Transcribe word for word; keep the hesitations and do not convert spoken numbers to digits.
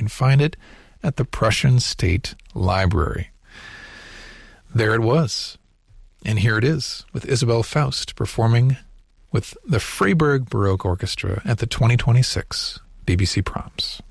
can find it at the Prussian State Library. There it was. And here it is, with Isabel Faust performing with the Freiburg Baroque Orchestra at the twenty twenty-six B B C Proms.